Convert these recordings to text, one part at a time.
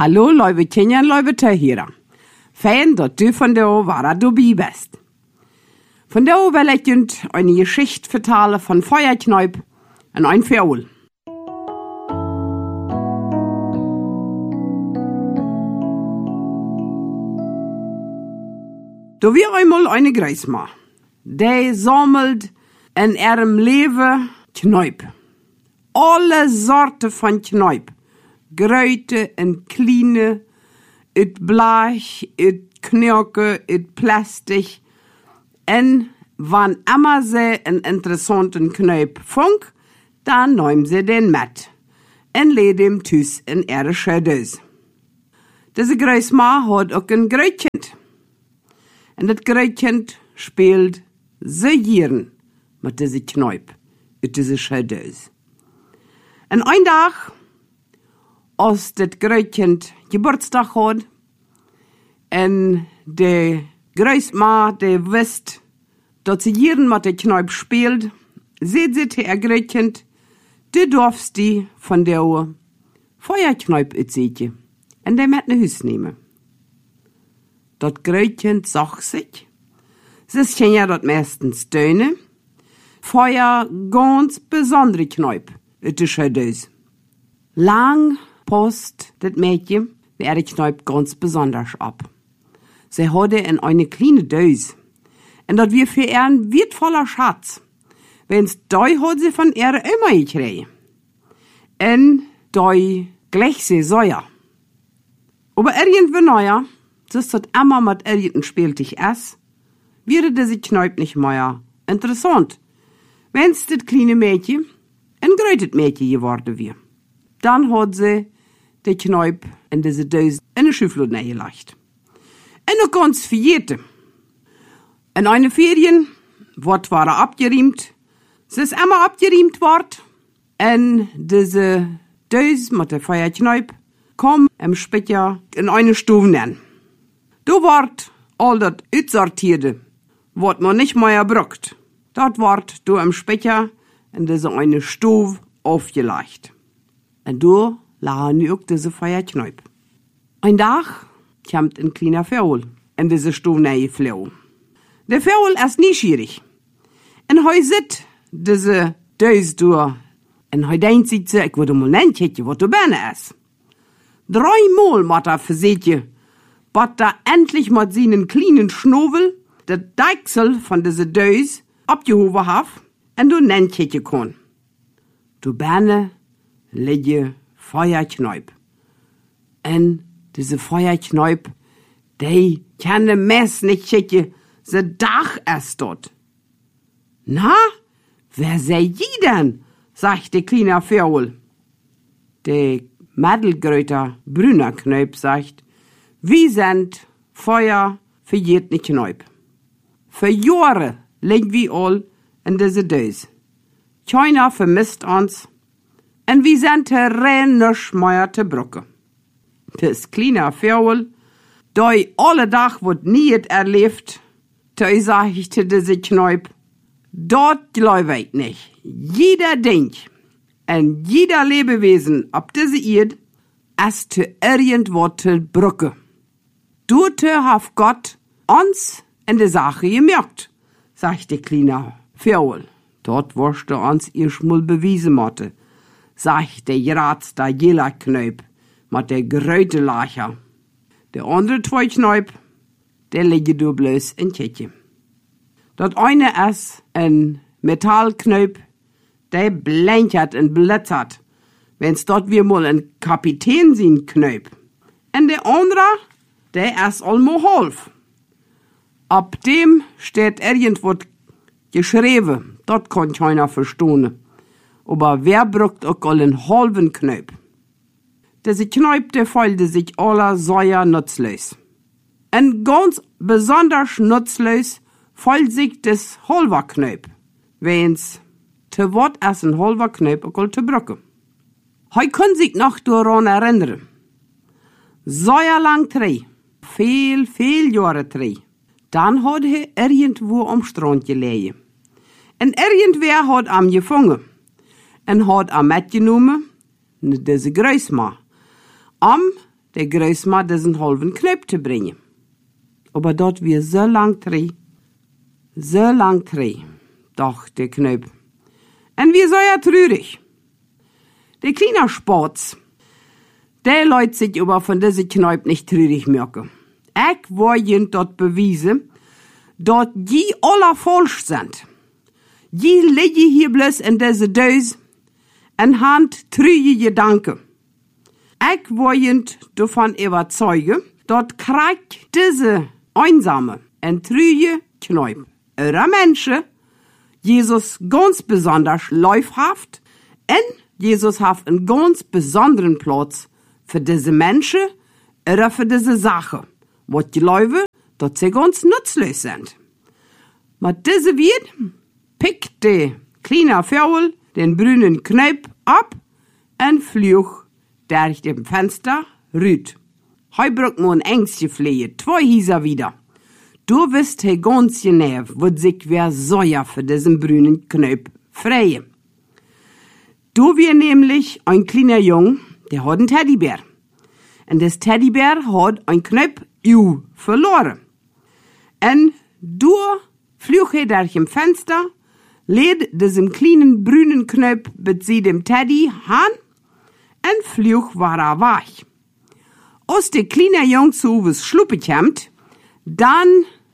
Hallo, liebe Kinder, liebe Zuhörer. Fein, dass du von der Wara dabei bist. Von der will ich eine Geschichte vertellen von Feuerkneip und ein Vogel. Da war einmal eine Großma, die sammelt in ihrem Leben Knäup. Alle Sorten von Knäup. Gröte und kleine, it Blech, it Knirke, it Plastik. Und wann immer sie einen interessanten Knäup funk, dann nehmen sie den mit und legen den Tüß in ihre Schädels. Diese Großma hat auch ein Grötchen. Und das Grötchen spielt sehr gern mit diesem Knäup, mit diesen Schädels. Und ein Tag, als das Grötchen Geburtstag hat, und die Großma, die wisst, dass sie jeden mit dem Knäup spielt, seht sie zu ihr Grötchen, du darfst die von der Feuerknäup erzählen und die mit nach Hause nehmen. Das Grötchen sagt sich, sie kennen ja das meistens Döne, Feuer ganz besondere Knäup, it ist das. Lang passt das Mädchen ihre Knäup ganz besonders ab. Sie hatte in eine kleine Döse, und das wir für ihr ein wertvoller Schatz. Wenn's doi hat sie von ihrer Oma gekriegt. Und doi gleich sie Säuer. Aber irgendwann neuer, das hat immer mit irgendeinem Spieltisch ist, wäre diese Knäup nicht mehr interessant. Wenn's das kleine Mädchen ein grötet Mädchen geworden wäre. Dann hat sie die Knäup in diese Döse in eine Schifflot gelegt. Und noch ganz verjährte. In eine Ferien, wird war abgeriemt, sie ist immer abgeriemt worden, und diese Döse mit der Feuerknäup kam im Spätjahr in eine Stube nennen. Du ward all das utsortierte, wat man nicht mehr braucht. Dat ward du im Spätjahr in diese eine Stube aufgelegt. Und du lagen auch diese Feuerknäup. Ein Tag kommt ein kleiner Vogel in diese Stube geflogen. Der Vogel ist neugierig. Und er sieht diese Döse durch. Und er denkt sich, ich würde mal nennen, was du bist ist. 3 Mal macht er versichert, bis er endlich mit seinen kleinen Schnobel der Deichsel von dieser Döse abgehoben hat und du nennt kann. Du bist lege Feuerknäup. Und diese Feuerknäup, die kann de Mess nicht schicken, se Dach ist dort. Na, wer sei je denn? Sagt der kleine Vogel. Der mittelgrößte brüner Knäup sagt, wir sind Feuer für jeden Knäup. Für Jahre liegen wir all in diese Döse. Keiner vermisst uns, und wir sind rein nicht mehr zu Brücke. Das kleine Vogel, doi alle Tag wird nie erlebt, da sag ich zu diese Knäup, dort glaube ich nicht. Jeder Ding und jeder Lebewesen ab diese Erde ist zu irgendwo zu Brücke. Dort hat Gott uns in der Sache gemerkt, sagt der kleine Vogel. Dort wirst du uns erst mal bewiesen müssen, sagt der geratste Jellerknäup mit der gröte Lacher. Der andere 2 Knäup, der liegen du bloß in Kätje. Das eine ist ein Metallknäup, der blendert und blitzert, wenn's dort wir mal ein Kapitän sehen Knäup. Und der andere, der ist allmo half. Ab dem steht irgendwo geschrieben, dort kann keiner verstehen. Aber wer braucht auch einen halben Knäup? Diese Knäup, der fällt sich aller Säuer nutzlos. Und ganz besonders nutzlos fällt sich das halber Knäup, wenn's te wat as ein halber Knäup auch te brücke. Heu kann sich noch daran erinnern. Säuerlang trei, viel Jahre trei. Dann hat er irgendwo am Strand gelegen. Und irgendwer hat am gefangen. Und hat am mitgenommen, diese Großma, der Großma diesen halben Knöpf zu bringen. Aber dort wir so lang dreh, doch der Knöpf. Und wir so ja trürig. Der kleine Sports, der Leute sich aber von diesem Knöpf nicht trürig merken. Ich wollte dort beweisen, dass die alle falsch sind. Die liegen hier bloß in diese Döse und haben trüge Gedanken. Ich wollte davon überzeugen, dass kriegt diese einsame und trüge Knöpf ihrer Menschen Jesus ganz besonders läufhaft und Jesus hat einen ganz besonderen Platz für diese Menschen oder für diese Sache, wo die Leute, dass sie ganz nutzlos sind. Mit diese wird, pickt der kleine Vogel den brünen Knöpf ab und flücht durch dem Fenster rüt. Heu braucht man Ängste fliehen, 2 Hieser wieder. Du wirst he ganz genau, wo sich wer soja für diesen brünen Knöpf freie. Du wir nämlich ein kleiner Jung, der hat einen Teddybär. Und das Teddybär hat ein Knöpf verloren. Und du flüch he durch dem Fenster, lädt diesem kleinen brünen Knöpf mit sie dem Teddy han, und flüch war weich. Als der kleine Jung zu was Schluppe kämmt, dann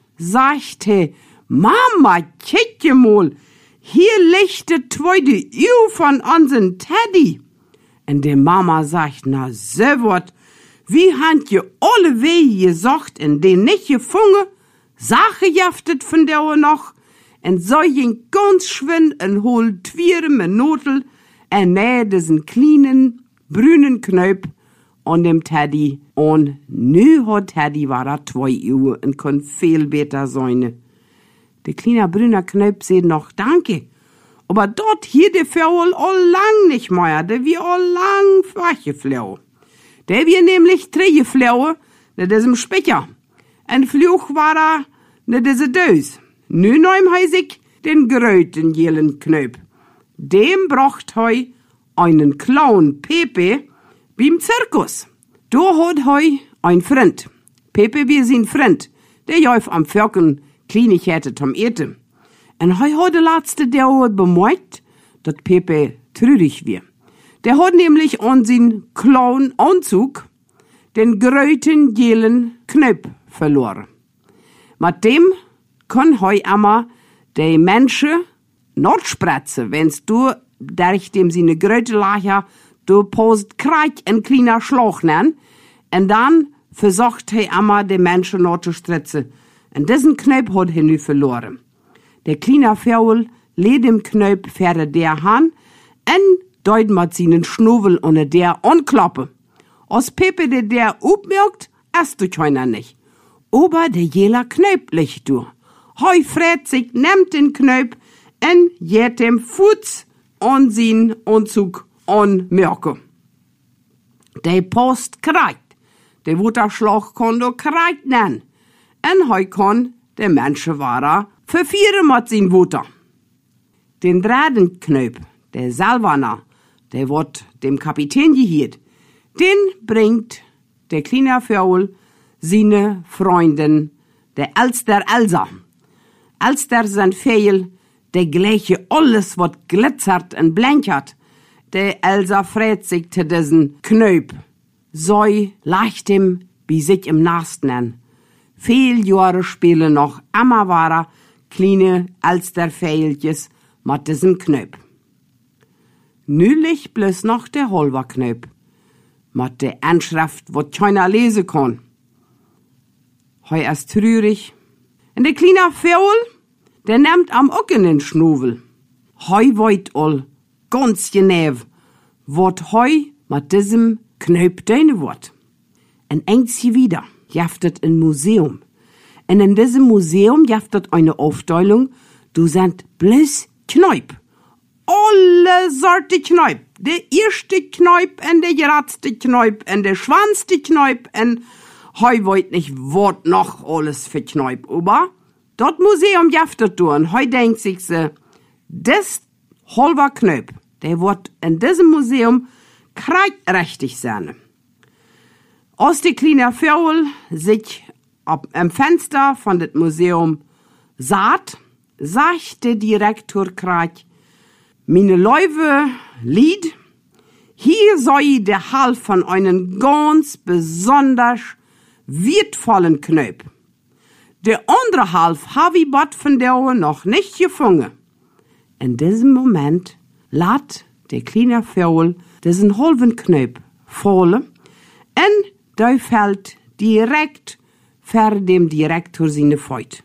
sagte, Mama, kicke mal, hier liegt der zweite Ew von unseren Teddy. Und die Mama sagt, na so wat, wie habt ihr alle Wege gesagt und den nicht gefunden? Sache jaftet von der noch, und so ging ganz schwind und holt 2 Minuten und nähe diesen kleinen brünen Knöpf an dem Teddy. Und nu hat Teddy war er 2 Uhr und kann viel besser sein. Der kleine brüne Knöpf sagt noch Danke. Aber dort hier der Vogel all lang nicht mehr, der wie all lang weggeflogen. Der wir nämlich geflogen, mit diesem Specher. Ein Fluch war er, ne diese Dös. Nu neum heisig den gröten jelen Knöpf. Dem brocht heu einen Clown Pepe beim Zirkus. Du hat heu ein Freund. Pepe wir sin Freund. Der jäuf am Förken klinig hätte tom Ete. Und heu hat der letzte der bemerkt, dat Pepe trürig wir. Der hat nämlich an sin Clown-Anzug den gröten jelen Knöpf verloren. Mit dem kann heu einmal die Menschen notspretzen, wenn's du durch dem sine gröte Lacher du post Kreik ein kleiner Schlauch nennen, und dann versucht he einmal die Menschen notzustretzen. Und diesen Knöpf hat he nu verloren. Der kleine Vogel lädt dem Knöpf fähre der Hand und deut mit seinen Schnuvel unter der anklappe. Als Pepe der upmerkt, erst du keiner nicht. Aber der jela Knöpf liegt du. Heu fret sich, nimmt den Knöpf und jet dem Fuß an sin Anzug anmerke. Der Post kriegt. Der Wutterschlag kann du kriegt nennen. Und heu kann der Menschenwahrer verfieren mit sin Wutter. Den Dradenknöpf, der Salvaner, der wird dem Kapitän gehiert, den bringt der kleine Vogel seine Freundin, der Elster Elsa. Elster sind Fehl, der gleiche alles, wat glitzert und blänkert. Der Elsa fragt sich zu diesen Knöpf. So leicht ihm wie sich im Nasten an. Viel Jahre spielen noch immer wahrer kleine Elsterfehlches mit diesem Knöpf. Nülich bloß noch der Holverknöpf, mit der Anschrift, wo keiner lesen kann. Heu ist trürig. Und der kleine Vogel, der nimmt am Ocken den Schnuvel. Heu weut all, ganz genau, wat heu mit diesem Knöpf deine wird. Und engst wieder, jaftet ein Museum. Und in diesem Museum jaftet eine Aufteilung, du sind bloß Knöpf. Alle Sorte Knöpf. Der erste Knöpf und der geratste Knöpf und der schwanzte Knöpf und heu wollt nicht, wat noch alles für Knöpf. Aber dort Museum jaftet du und heu denkt sich se, das halber Knöpf, der wird in diesem Museum kreitrechtig sein. Als die kleine Vogel sich am Fenster von das Museum saht, sagt der Direktor grad, meine Leute, Lied, hier soll der Hall von einem ganz besonders wertvollen Knöp. Der andere Half habe ich bot von der noch nicht gefunden. In diesem Moment lässt der kleine Vogel diesen halben Knöp fallen und der fällt direkt vor dem Direktor seine Feut.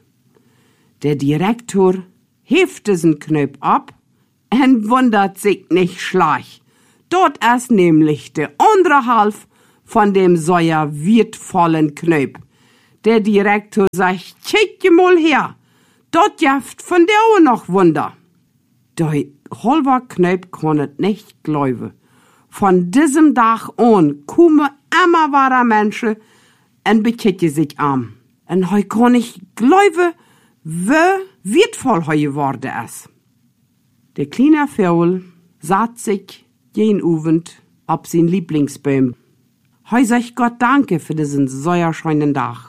Der Direktor hebt diesen Knöp ab und wundert sich nicht schlecht. Dort ist nämlich der andere Half von dem säuer wertvollen Knöp. Der Direktor sagt, check mal her, dort jaft von der auch noch Wunder. Der halber Knöp kann es nicht glauben. Von diesem Tag an kommen immer wahre Menschen und beketten sich an. Und heu kann nicht glauben, wie wertvoll heu geworden ist. Der kleine Vogel satt sich jeden Abend auf sein Lieblingsbaum. Heu sagt Gott danke für diesen säuerscheinen Tag.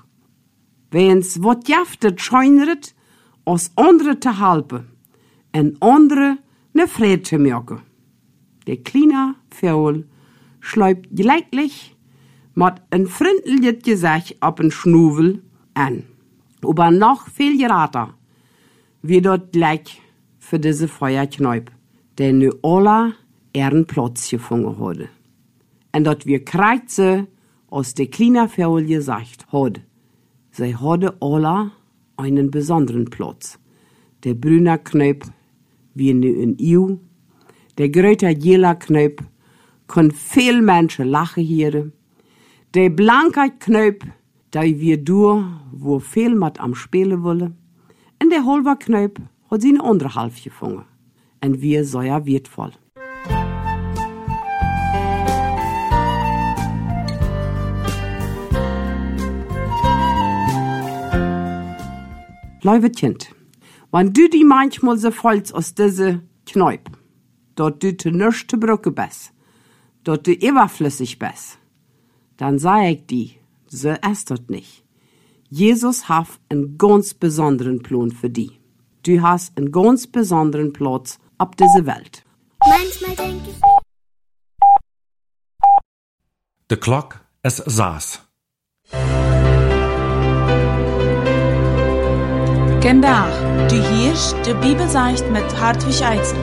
Wenn's wat jaftet scheinret, als andere te helpen en andere ne Friede te maken. Der kleine Vogel schleibt gleich mit ein freundliches Gesicht auf den Schnuvel an. Aber noch viel gerater wie dort gleich für diese Feuerkneip, der nu alle ihren Platz gefunden hatte. Und dort wir kreuze aus der kleine Vogel gesagt hat, sie hatte alle einen besonderen Platz. Der brüne Knöp wie nu in Iu, der gröte jela Knöp kann viel Menschen lachen hören. Der blanke Knöp, der wir durch, wo viel mit am Spielen wollen. Und der halbe Knöp hat seine andere Half gefunden. Und wir so ja wertvoll. Liebe Kind, wenn du die manchmal so vollst aus diese Knöp, dort du te nisch te brücke bist, dort du überflüssig bist, dann sag ich dir, so ist das nicht. Jesus hat einen ganz besonderen Plan für dich. Du hast einen ganz besonderen Platz auf dieser Welt. Manchmal denke ich. De klok is 6. Vandaag, du hierst de Bibelzeicht mit Hartwig Eitzel.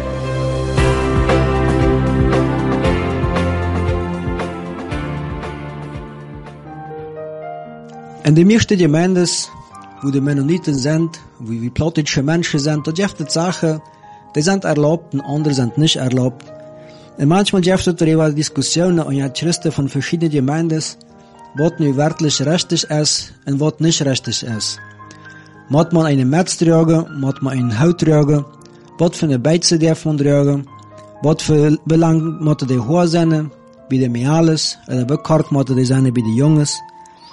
In de meeste Gemeindes, wo die Mennoniten sind, wo die plottische Menschen sind, dort gibt es Sachen, die sind erlaubt und andere sind nicht erlaubt. Und manchmal gibt es darüber Diskussionen und Christen von verschiedenen Gemeindes, was nu wirklich richtig ist und was nicht richtig ist. Moet man eine Metz tragen, moet man een Haut tragen, wat voor een Beize darf man tragen, wat voor belang moet die Haar zijn, bij de Meales, oder wie kort moet die zijn bij de Jongens.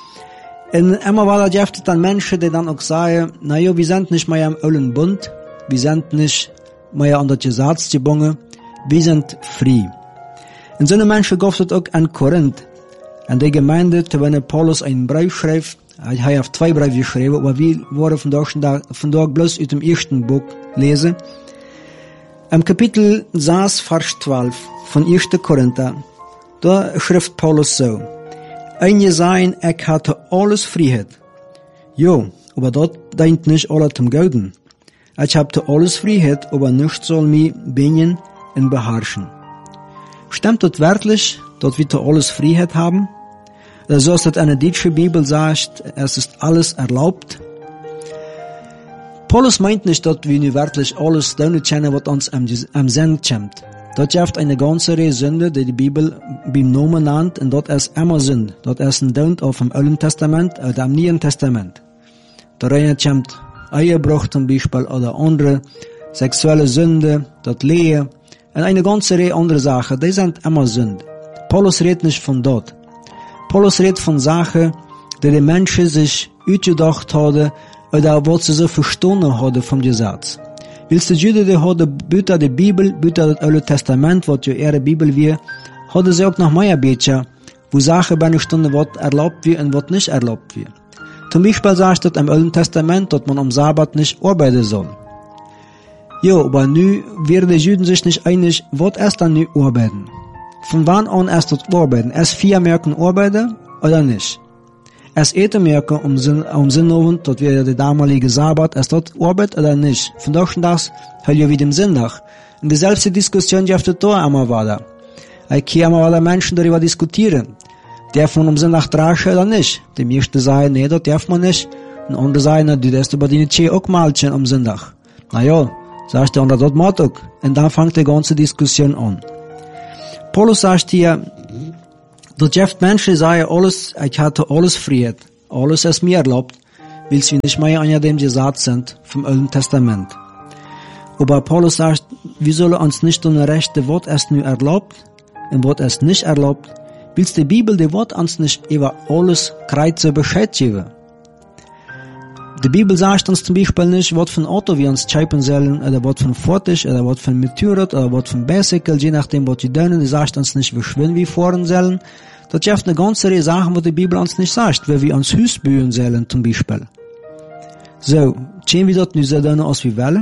En immer wieder gibt es dann Menschen, die dann auch sagen, naja, wir sind nicht mehr im alten Bund, wir sind nicht mehr an das Gesetz gebunden, wir sind frei. Und so eine Menschen gab es auch an Korinth, an der Gemeinde, wenn Paulus einen Brief schreibt. Hij heeft 2 brieven geschreven, maar we worden vandaag bloß uit dem ersten Buch lesen. Im Kapitel 6, Vers 12 von 1. Korinther, da schrift Paulus so, en je zijn, ik hatte alles Freiheit. Jo, aber dat dient nicht alle zum Gouden. Ich hatte alles Freiheit, aber nichts soll mich binden und beherrschen. Stimmt das wirklich, dass wir alles Freiheit haben? Zoals dat in de Deutsche Bibel sagt, es ist alles erlaubt. Paulus meint nicht, dass wir nu wirklich alles tun können, was uns am Sinn kommt. Das gibt eine ganze Reihe Sünde, die Bibel beim Namen nennt, und das ist immer Sünde. Das ist ein Dund auf dem Alten Testament oder am Neuen Testament. Darin kommt Ehebruch zum Beispiel oder andere sexuelle Sünde, das Lehe und eine ganze Reihe andere Sachen, die sind immer Sünde. Paulus redet nicht von dort. Paulus redet von Sachen, die Menschen sich ausgedacht haben oder was sie so verstanden haben vom Gesetz. Willst die Juden, die haben büter die Bibel, büter das Alte Testament, was ja ihre Bibel wir, haben sie auch noch mehr bisschen wo Sachen bei einer Stunde wird erlaubt wird und wird nicht erlaubt wird. Zum Beispiel sagt es im Alten Testament, dass man am Sabbat nicht arbeiten soll. Jo, aber nu werden die Juden sich nicht einig, was erst dann nu arbeiten. Von wann an erst dort arbeiten? Erst 4 Merken arbeiten oder nicht? Erst eten merken Sinnabend, dort wir der damalige Sabbat, erst dort Arbeit oder nicht. Von das hört ja wie dem Sonntag. Und dieselbe Diskussion, die auf der Tor einmal war da. Ich kann einmal Menschen darüber diskutieren. Darf man am Sonntag draschen oder nicht? Die meisten sagen, nee, das darf man nicht. Und andere sagen, du darfst über die Tee auch malchen am Sonntag. Naja, sagt der andere, das macht auch. Und dann fängt die ganze Diskussion an. Paulus sagt hier, dat jeft Menschen sagen, alles, ich hatte alles friert, alles ist mir erlaubt, weil sie nicht mehr an dem gesagt sind vom Alten Testament. Aber Paulus sagt, wir sollen uns nicht unterrichten, was es nur erlaubt und was es nicht erlaubt, weil die Bibel, die wird uns nicht über alles kreuze Bescheid geben. Die Bibel sagt uns zum Beispiel nicht, was für ein Auto wir uns schreiben sollen, oder was für ein Fahrzeug, oder was für ein Motorrad, oder was für ein Bicycle, je nachdem, was wir tun. Die sagt uns nicht, wie schön wir fahren sollen. Das gibt eine ganze Reihe Sachen, die die Bibel uns nicht sagt, wie wir uns Haus bauen sollen, zum Beispiel. So, können wir das nicht so tun, als wir wollen?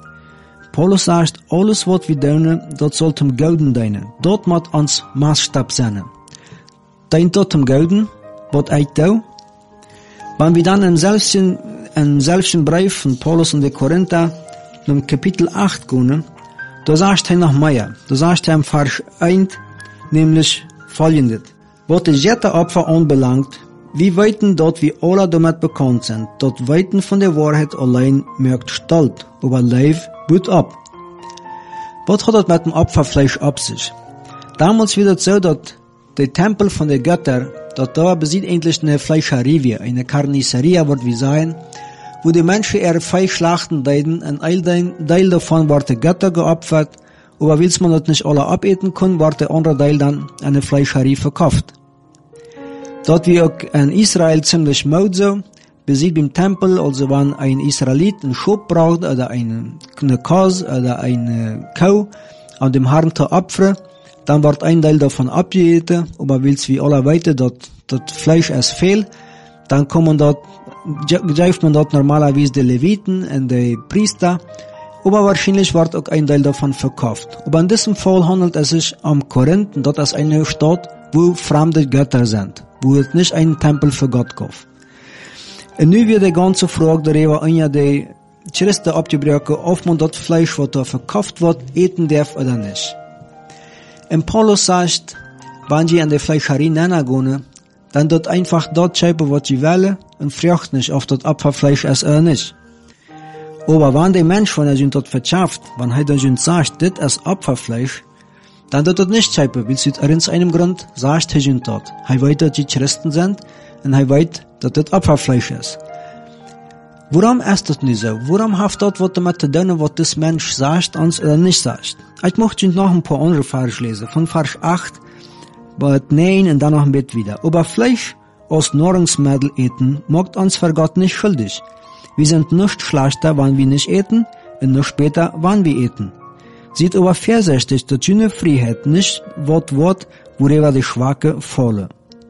Paulus sagt, alles, was wir tun, das soll zum Golden dienen. Dort muss uns Maßstab sein. Dient dort zum Golden, was ich tue? Wenn wir dann im selbsten Brief von Paulus und die Korinther, im Kapitel 8 gehen, da sagt er noch mehr. Da sagt er im Vers 1, nämlich folgendes. Was die jette Opfer anbelangt, wir weiten dort, wie alle damit bekannt sind, dort weiten von der Wahrheit allein merkt Stolz, aber Leib büht ab. Was hat das mit dem Opferfleisch ab sich? Damals wird es so, dass der Tempel von der Götter, dort da besieht endlich eine Fleischerie, eine Carniceria, wird wie sein, wo die Menschen ihre Fleisch schlachten deuten, ein Teil davon wird der Götter geopfert, aber will man das nicht alle abeten können, wird der andere Teil dann an eine Fleischerie verkauft. Dort wie auch in Israel ziemlich maut so, besieht beim Tempel, also wenn ein Israelit einen Schub braucht, oder eine Kos, oder eine Kau, an dem Harnte opfern, dann wird ein Teil davon abgeeten, aber will's wie alle weiter, das Fleisch ist fehl, dann kommen dort, greift man dort normalerweise die Leviten und die Priester, aber wahrscheinlich wird auch ein Teil davon verkauft. Aber in diesem Fall handelt es sich um Korinth, und dort ist eine Stadt, wo fremde Götter sind, wo es nicht einen Tempel für Gott kauft. Und nu wird die ganze Frage darüber, an die Christen abgebrochen, ob man dort Fleisch, was da verkauft wird, eten darf oder nicht. Und Paulus sagt, wenn sie an die Fleischerie gehen, dann dort einfach dort schreiben, was sie wollen, und fragt nicht, ob dort Opferfleisch ist oder nicht. Aber wenn der Mensch von der dort verschafft, wenn er dann sagt, das ist Opferfleisch, dann dort nicht schreiben, weil sie aus einem Grund sagt er dort. Er weiß, dass die Christen sind, und er weiß, dass das Opferfleisch ist. Warum ist das nicht so? Warum hat dort was damit zu tun, was das Mensch sagt uns oder nicht sagt? Ich möchte noch ein paar andere Vers lesen. Von Vers 8, bis 9 und dann noch ein bisschen wieder. Aber Fleisch aus Nahrungsmittel eten, macht uns vor Gott nicht schuldig. Wir sind nicht schlechter, wenn wir nicht eten, und noch später, wenn wir eten. Sieht aber vorsichtig, dass jene Freiheit nicht wird, worüber die Schwache fallen.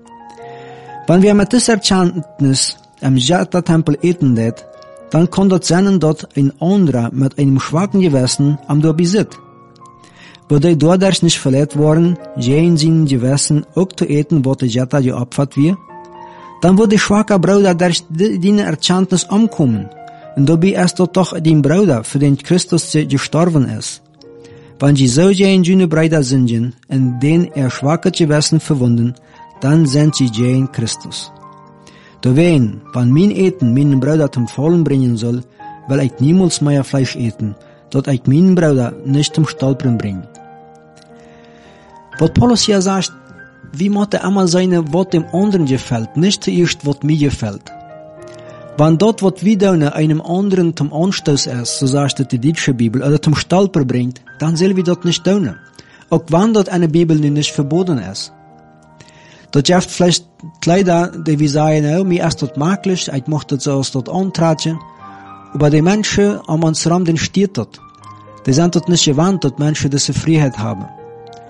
Wenn wir mit dieser Erkenntnis im Jata-Tempel eten, dann kann das sein, dass ein anderer mit einem schwachen Gewissen am Dorf besitzt. Wo die dadurch nicht verletzt worden, gehen sie in Gewissen auch zu eten, was der Jata geopfert wird, dann wird der schwache Bruder durch die Erkenntnis umkommen. Und dabei ist das doch der Bruder, für den Christus gestorben ist. Wenn sie so gehen, jene Brüder sind, in denen schwache Gewissen verwunden, dann sind sie gegen Christus. Deswegen, wenn mein Eten meinen Bruder zum Fallen bringen soll, will ich niemals mehr Fleisch eten, dass ich meinen Bruder nicht zum Stolpern bringe. Was Paulus hier sagt, wie muss er einmal sein, was dem anderen gefällt, nicht zuerst, was mir gefällt. Wenn dort, was wir tun, einem anderen zum Anstoß ist, so sagt die deutsche Bibel, oder zum Stolper bringt, dann sollen wir das nicht tun. Auch wenn dort eine Bibel nicht verboten ist. Das gibt vielleicht Kleider, die wir sagen, mir ist das möglich, ich möchte das so dort antragen. Aber die Menschen um uns herum, den steht dort. Die sind dort nicht gewandt, dass Menschen diese Freiheit haben.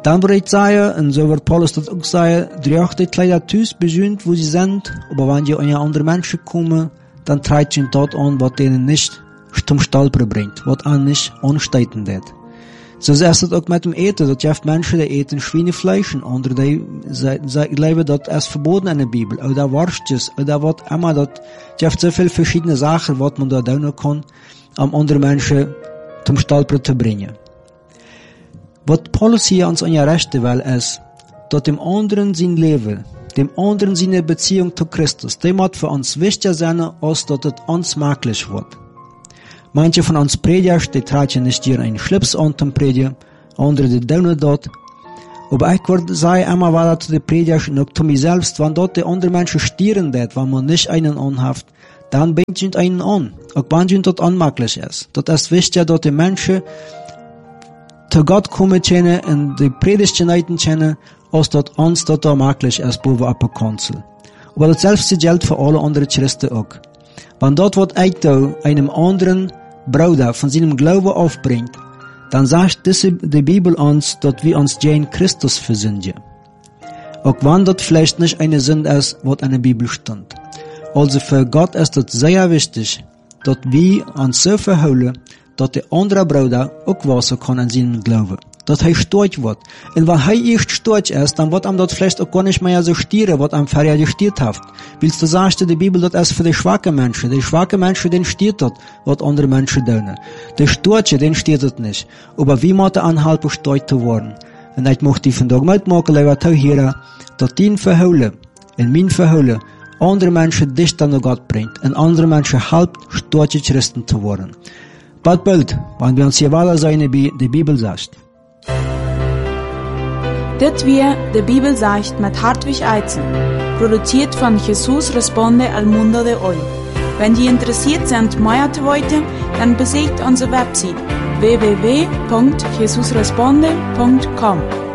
Dann würde ich sagen, und so wird Paulus das auch sagen, drachtet leider thuis besühnt, wo sie sind, aber wenn die an andere Menschen kommen, dann treibt sie dort an, was denen nicht zum Stolpern bringt, was an nicht ansteiten wird. So ist es auch mit dem Eten, dass je Menschen, die eten Schweinefleisch und andere, die leben, das ist verboten in der Bibel, oder Wurstjes, oder was immer, das je so viele verschiedene Sachen, was man da tun kann, um andere Menschen zum Stolpern zu bringen. Was Paulus hier uns an rechten will, ist, dass dem anderen sein Leben, dem anderen seine Beziehung zu Christus, dem wird für uns wichtiger sein, als dass es uns möglich wird. Manche von uns Prediger, die tragen nicht hier einen Schlips an zum Predigen, andere die tun dort. Aber ich würde sagen, immer weiter zu den Predigern und auch zu mir selbst, wenn dort die anderen Menschen stieren wird, wenn man nicht einen anhaft, dann bringt sie einen an, auch wenn sie dort unmöglich ist. Das ist wichtig, dass die Menschen zu Gott kommen können und die Predigten können, als dort uns dort möglich ist, wo wir ab der Kanzel. Aber das selbst gilt für alle anderen Christen auch. Wenn dort was ich da einem anderen Bruder von seinem Glauben aufbringt, dann sagt die Bibel uns, dass wir uns gegen Christus versündigen. Auch wenn das vielleicht nicht eine Sünde ist, was in der Bibel stand. Also für Gott ist es sehr wichtig, dass wir uns so verhalten, dass der andere Bruder auch wachsen kann in seinem Glauben. Dass er stark wird. Und wenn er echt stark ist, dann wird ihm das vielleicht auch gar nicht mehr so stieren, was ihm vorher gestiert hat. Willst du sagen, die Bibel, das ist für die schwachen Menschen. Die schwachen Menschen, denen stiert das, was andere Menschen tun. Die Starke, denen stiert das nicht. Aber wie muss er anhalten, stark zu werden? Und ich möchte die von Tag mitmachen, lieber Tauhierer, dass dein Verheulen und mein Verheulen andere Menschen dichter an Gott bringt und andere Menschen helpt, starke Christen zu werden. Bald, wenn wir uns hier weiter sein, wie die Bibel sagt. Dit weer de Bibel sagt mit Hartwig Eizen, produziert von Jesus Responde al Mundo de Hoy. Wenn die interessiert sind, mehr zu wollen, dann besucht unsere Website www.jesusresponde.com.